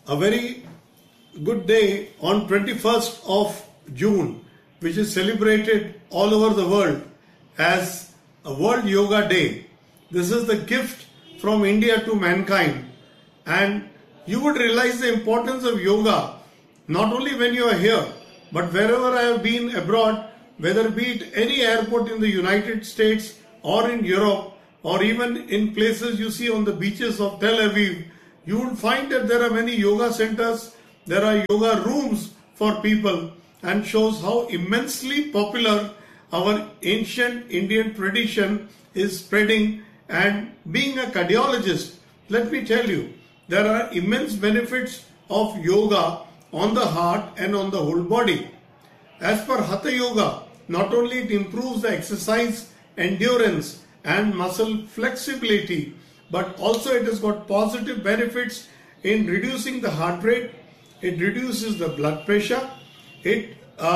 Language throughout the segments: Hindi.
a very good day on 21st of June, which is celebrated all over the world as a World Yoga Day. This is the gift from India to mankind, and you would realize the importance of yoga not only when you are here, but wherever I have been abroad, whether be it any airport in the United States or in Europe, or even in places you see on the beaches of Tel Aviv, you will find that there are many yoga centers, there are yoga rooms for people, and shows how immensely popular our ancient Indian tradition is spreading. And being a cardiologist, let me tell you, there are immense benefits of yoga on the heart and on the whole body. As per Hatha Yoga, not only it improves the exercise endurance and muscle flexibility, but also it has got positive benefits in reducing the heart rate, it reduces the blood pressure, it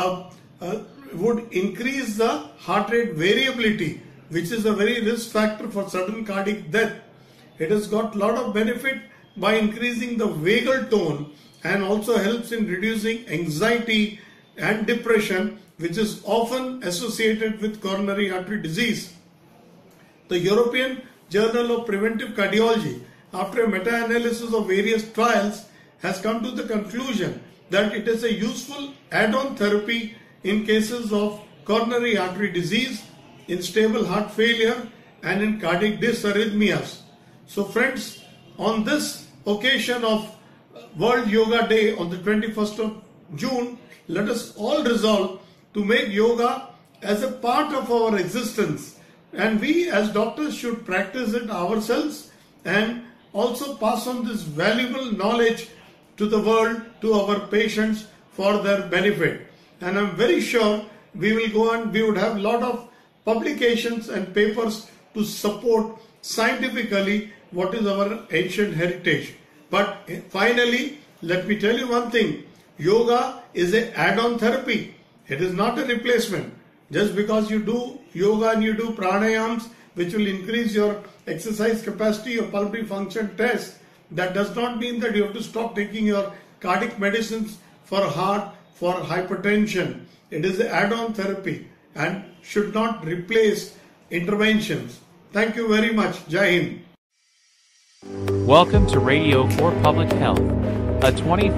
would increase the heart rate variability, which is a very risk factor for sudden cardiac death. It has got a lot of benefit by increasing the vagal tone and also helps in reducing anxiety and depression, which is often associated with coronary artery disease. The European Journal of Preventive Cardiology, after a meta-analysis of various trials, has come to the conclusion that it is a useful add-on therapy in cases of coronary artery disease, in stable heart failure, and in cardiac dysarrhythmias. So friends, on this occasion of World Yoga Day on the 21st of June, let us all resolve to make yoga as a part of our existence, and we as doctors should practice it ourselves and also pass on this valuable knowledge to the world, to our patients, for their benefit. And I'm very sure we will go on, we would have a lot of publications and papers to support scientifically what is our ancient heritage. But finally, let me tell you one thing, yoga is an add-on therapy. It is not a replacement. Just because you do yoga and you do pranayams, which will increase your exercise capacity, your pulmonary function test, that does not mean that you have to stop taking your cardiac medicines for heart, for hypertension. It is an add-on therapy and should not replace interventions. Thank you very much. Jai Hind. Welcome to Radio for Public Health, a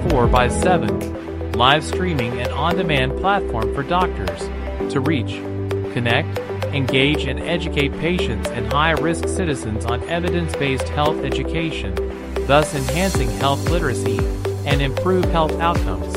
24/7 live streaming and on-demand platform for doctors to reach, connect, engage, and educate patients and high-risk citizens on evidence-based health education, thus enhancing health literacy and improve health outcomes.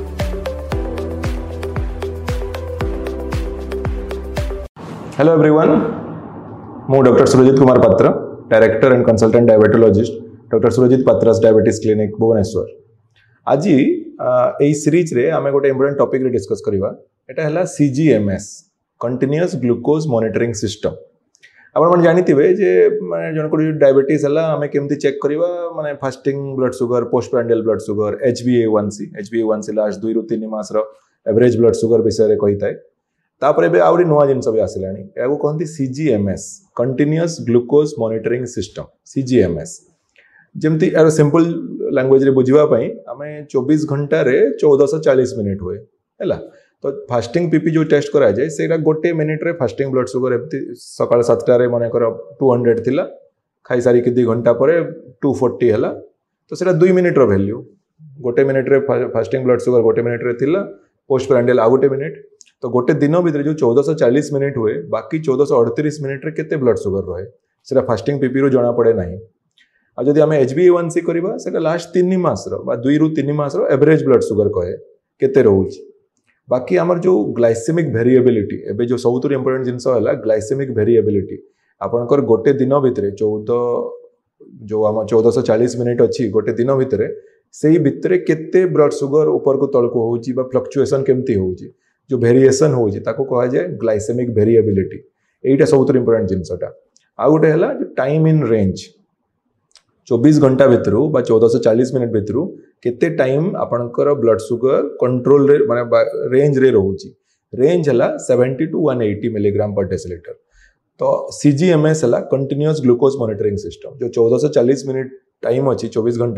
Hello everyone, ମୁଁ Dr. Surajit Kumar Patra, Director and Consultant Diabetologist, Dr. Surajit Patra's Diabetes Clinic, Bhubaneswar. আজি এই সিরিজ রে আমি গোটে ইম্পর্টেন্ট টপিক রে ডিসকস করিবা এটা হলা CGMS continuous glucose monitoring system आपण माने जानिथिबे जे माने जनको डायबिटीज हला हमें केमती चेक करिवा माने fasting blood sugar post prandial blood sugar HbA1c last 2 रु 3 मास रो एवरेज ब्लड शुगर विषय रे कहिताय तापर बे आउरी नुवा जिनस भी आसिलानी याको कहंती CGMS continuous glucose monitoring system CGMS जेमती यार सिंपल लैंग्वेज रे बुझिबा पई हमें 24 घंटा रे 1440 मिनिट हुए हैला तो फास्टिंग पीपी जो टेस्ट करा जाए सेटा गोटे मिनिट रे फास्टिंग ब्लड शुगर एमती सकाळ 7टा रे माने कर 200 थिला खाई सारी के 2 घंटा परे 240 हला तो सेटा 2 मिनिट रो वैल्यू गोटे मिनिट रे फास्टिंग ब्लड शुगर गोटे मिनिट रे थिला पोस्ट प्रांडियल आ गोटे मिनिट तो गोटे दिन भीतर जो 1440 मिनिट हुए बाकी 1438 मिनिट रे केते ब्लड शुगर रहे सेटा फास्टिंग पीपी रो जणा पड़े नाही आ जदि हमें HbA1c करबा सेटा लास्ट 3 मास रो बा 2 रु 3 मास रो एवरेज ब्लड शुगर कहे केते रहउची बाकी हमर जो ग्लाइसेमिक वेरिएबिलिटी एबे जो सबुतुर इंपोर्टेंट जिंस हला ग्लाइसेमिक वेरिएबिलिटी आपनकर गोटे दिन भीतर 14 जो हम 1440 मिनिट अछि गोटे दिन भीतर सेही भीतर केते ब्लड शुगर ऊपर को तळ को होउची बा फ्लक्चुएशन केमती होउची जो वेरिएशन होउची ताको कहा जाय ग्लाइसेमिक वेरिएबिलिटी एटा सबुतुर इंपोर्टेंट जिंसटा आ गोटे हला टाइम इन रेंज 24 घंटा भीतर बा 1440 मिनिट भीतर केते टाइम आपनकर ब्लड शुगर कंट्रोल रे माने रेंज रे रहउची रेंज हला 70 टू 180 मिलीग्राम पर डेसिलीटर तो CGMS हला कंटीन्यूअस ग्लूकोज मॉनिटरिंग सिस्टम जो 1440 मिनिट टाइम अछि 24 घंटा रे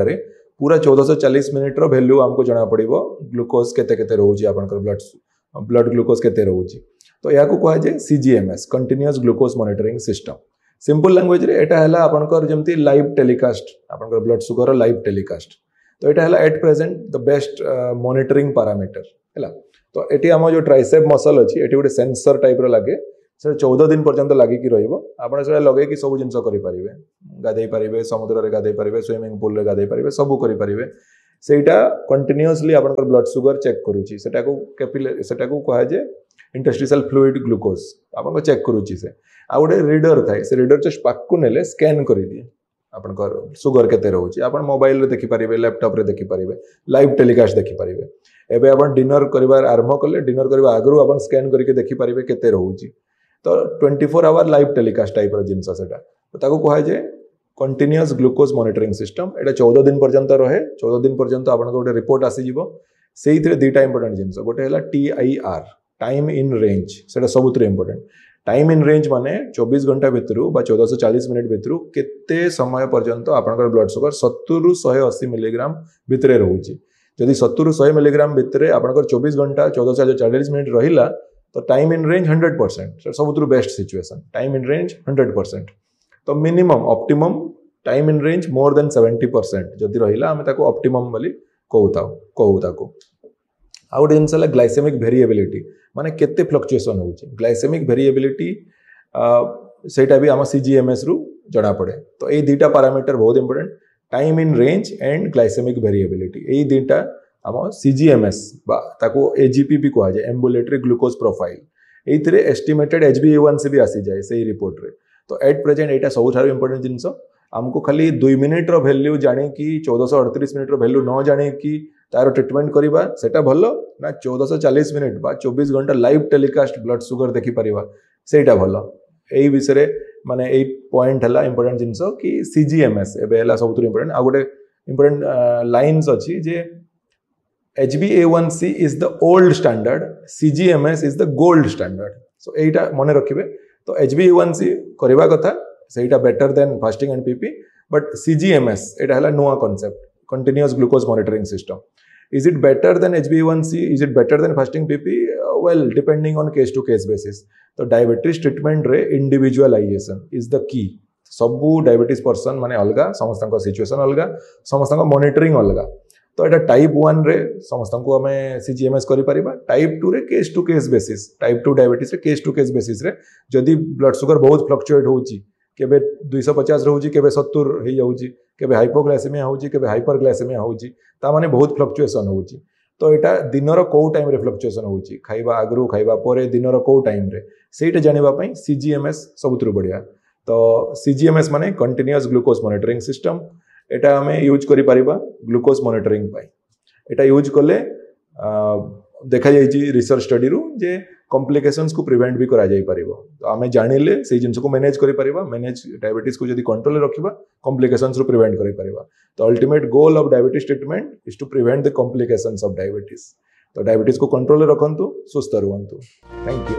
पूरा 1440 मिनिट रो वैल्यू हमको जना पड़िबो ग्लूकोज केते केते रहउची आपनकर ब्लड ग्लूकोज केते रहउची तो या को कहा जे सीजीएमएस continuous glucose monitoring system simple language रे एटा हला आपनकर जेमती लाइव टेलीकास्ट आपनकर ब्लड शुगर लाइव टेलीकास्ट तो एटा हला at present the best monitoring parameter हला तो एटी हम जो ट्राइसेप मसल अछि एटी गोटे सेंसर टाइप रो लागे से 14 दिन पर्यंत लागिकी रहिबो आपण से लगे कि सब जिंस करि परिबे गाधै परिबे समुद्र रे गाधै परिबे स्विमिंग पूल रे गाधै परिबे सब करि परिबे सेटा कंटीन्यूअसली आपनकर ब्लड शुगर चेक करूची सेटा को कैपिलरी सेटा को कहा जे इंटरस्टिशियल फ्लूइड ग्लूकोज आपन को चेक करूची से आ गोटे रीडर थाए से रीडर जस्ट पाक को नेले स्कैन करि दिए आपनकर शुगर केते रहउची आपन मोबाइल रे देखि परिबे लैपटॉप रे देखि परिबे लाइव टेलीकास्ट देखि परिबे एबे आपन डिनर करिवार आरंभ करले डिनर करबा आगरु आपन स्कैन करके देखि परिबे केते रहउची तो 24 आवर लाइव टेलीकास्ट टाइप रो जिंस सेटा तो ताको कहा जे कंटीन्यूअस ग्लूकोज मॉनिटरिंग सिस्टम एटा 14 दिन पर्यंत रहे 14 दिन पर्यंत आपन गोटे रिपोर्ट आसी जिवो सेइथरे दुटा इंपोर्टेंट जिंस गोटे हला TIR टाइम इन रेंज सेटा सबुतरे इंपोर्टेंट टाइम इन रेंज माने 24 घंटा भितरु बा 1440 मिनिट भितरु केते समय पर्यंत आपनकर ब्लड शुगर 70 रु 180 मिलीग्राम भितरे रहउची जदि 70 रु 100 मिलीग्राम भितरे आपनकर 24 घंटा 1440 मिनिट रहिला तो time in range 100% सबुतरु best situation time in range 100% तो minimum optimum time in range more than 70% जदि रहिला हमें ताको ऑप्टिमम बोली कहू ताको आ गोटे जिनस ग्लाइसेमिक वेरिएबिलिटी माने केते फ्लक्चुएशन होउची ग्लाइसेमिक वेरिएबिलिटी सेटा भी आम सीजीएमएस रु जड़ा पड़े तो ये दुटा पैरामीटर बहुत important time in range and glycaemic variability ये दुटा आम सीजीएमएस ताको एजीपी भी कहा जाए ambulatory glucose profile एइथरे estimated HbA1c भी आसी जाए सही रिपोर्ट रे तो एट प्रेजेंट एटा सबुठार इंपोर्टेंट जिनस हमको खाली 2 मिनिट रो वैल्यू जाने की 1438 मिनिट रो वैल्यू न जाने की तार ट्रीटमेंट करबा सेटा भलो ना 1440 मिनिट बा 24 घंटा लाइव टेलीकास्ट ब्लड शुगर देखि परिबा सेटा भलो एई विषय रे माने एई पॉइंट हला इंपोर्टेंट जिनस कि सीजीएमएस एबे हला सबुठार इंपोर्टेंट आ गोटे इंपोर्टेंट लाइन्स अछि जे HbA1c is the old standard, CGMS is the gold standard. So एटा मने रखिबे तो HbA1c करबा कथा सेटा better than fasting and PP but CGMS एटा हला नुवा concept continuous glucose monitoring system is it better than HbA1c is it better than fasting PP well depending on case to case basis तो डायबिटीज ट्रीटमेंट रे इंडिविजुअलाइजेशन इज द की सबु डायबिटीज पर्सन माने अलगा समस्त सिचुएशन अलगा समस्त मॉनिटरिंग अलगा तो एटा टाइप 1 रे समस्त को हमें सीजीएमएस करि परिबा टाइप 2 रे case to case basis type 2 diabetes रे केस टू केस बेसिस रे जदी ब्लड शुगर बहुत फ्लक्चुएट होउची केबे 250 रहउची केबे 70 हे जाउची केबे हाइपोग्लाइसेमिया होउची केबे हाइपरग्लाइसेमिया होउची ता माने बहुत फ्लक्चुएशन होउची तो एटा दिनर को टाइम रे फ्लक्चुएशन होउची खाइबा आगरु खाइबा परे दिनर को टाइम रे सेटा जानिबा पई सीजीएमएस सबुतरु बढ़िया तो सीजीएमएस माने कंटीन्यूअस ग्लूकोज मॉनिटरिंग सिस्टम एटा हमें यूज करि परिबा ग्लूकोज मॉनिटरिंग पाई एटा यूज कले देखा जाइछि रिसर्च स्टडी रु जे कॉम्प्लिकेशंस को प्रिवेंट भी करा जाई परिबो तो हमें जानिले से जिंस को मैनेज करि परिबा मैनेज डायबिटीज को जदी कंट्रोल रे रखिबा कॉम्प्लिकेशंस रु प्रिवेंट करि परिबा तो ultimate goal of diabetes treatment is to prevent the complications of diabetes तो डायबिटीज को कंट्रोल रे रखंतु सुस्त रहंतु थैंक यू